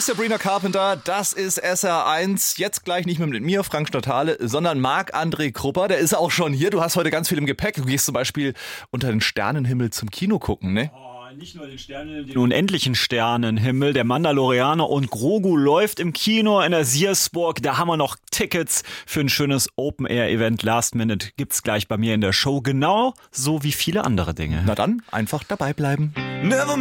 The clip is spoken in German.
ist Sabrina Carpenter, das ist SR1. Jetzt gleich nicht mehr mit mir, Frank Stadtale, sondern Marc-André Krupper. Der ist auch schon hier. Du hast heute ganz viel im Gepäck. Du gehst zum Beispiel unter den Sternenhimmel zum Kino gucken, ne? Nicht nur den Sternen, den unendlichen Sternenhimmel. Der Mandalorianer und Grogu läuft im Kino in der Siersburg. Da haben wir noch Tickets für ein schönes Open-Air-Event. Last Minute gibt's gleich bei mir in der Show. Genau so wie viele andere Dinge. Na dann, einfach dabei bleiben. Never